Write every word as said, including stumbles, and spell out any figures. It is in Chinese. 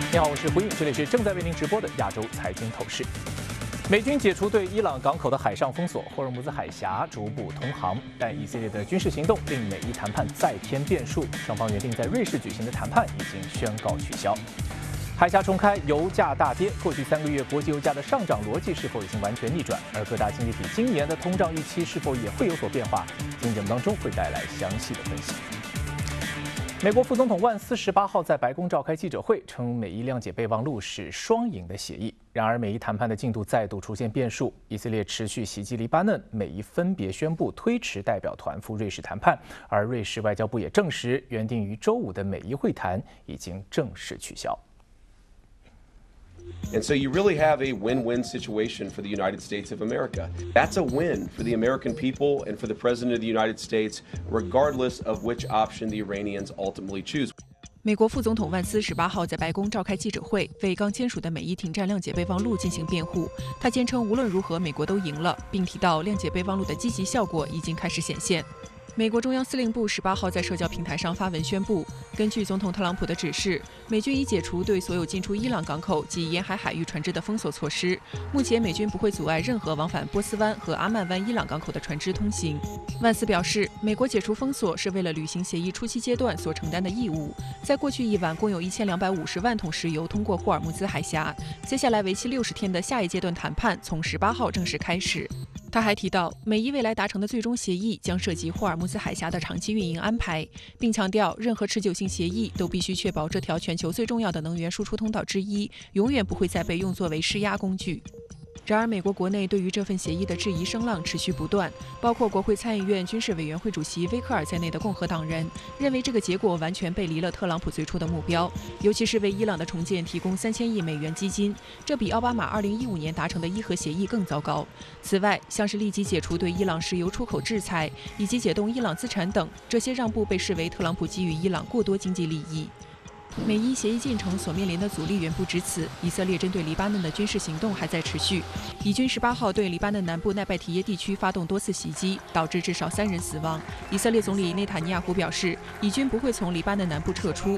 你好，我是胡颖，这里是正在为您直播的亚洲财经透视。美军解除对伊朗港口的海上封锁，霍尔木兹海峡逐步通航，但以色列的军事行动令美伊谈判再添变数。双方原定在瑞士举行的谈判已经宣告取消。海峡重开，油价大跌。过去三个月国际油价的上涨逻辑是否已经完全逆转？而各大经济体今年的通胀预期是否也会有所变化？今天节目当中会带来详细的分析。美国副总统万斯十八号在白宫召开记者会，称美伊谅解备忘录是双赢的协议。然而，美伊谈判的进度再度出现变数，以色列持续袭击黎巴嫩，美伊分别宣布推迟代表团赴瑞士谈判，而瑞士外交部也证实，原定于周五的美伊会谈已经正式取消。 And so you really have a win-win situation for the United States of America. That's a win for the American people and for the President of the United States, regardless of which option the Iranians ultimately choose. 美国副总统万斯十八号在白宫召开记者会，为刚签署的美伊停战谅解备忘录进行辩护。他坚称，无论如何，美国都赢了，并提到谅解备忘录的积极效果已经开始显现。美国中央司令部十八号在社交平台上发文宣布，根据总统特朗普的指示，美军已解除对所有进出伊朗港口及沿海海域船只的封锁措施。目前，美军不会阻碍任何往返波斯湾和阿曼湾伊朗港口的船只通行。万斯表示，美国解除封锁是为了履行协议初期阶段所承担的义务。在过去一晚，共有一千两百五十万桶石油通过霍尔木兹海峡。接下来为期六十天的下一阶段谈判从十八号正式开始。他还提到，美伊未来达成的最终协议将涉及霍尔木兹海峡的长期运营安排，并强调，任何持久性协议都必须确保这条全球最重要的能源输出通道之一永远不会再被用作为施压工具。然而，美国国内对于这份协议的质疑声浪持续不断，包括国会参议院军事委员会主席威克尔在内的共和党人认为这个结果完全背离了特朗普最初的目标，尤其是为伊朗的重建提供三千亿美元基金，这比奥巴马二零一五年达成的伊核协议更糟糕。此外，像是立即解除对伊朗石油出口制裁以及解冻伊朗资产等，这些让步被视为特朗普给予伊朗过多经济利益。美伊协议进程所面临的阻力远不止此，以色列针对黎巴嫩的军事行动还在持续。以军十八号对黎巴嫩南部奈拜提耶地区发动多次袭击，导致至少三人死亡。以色列总理内塔尼亚胡表示，以军不会从黎巴嫩南部撤出，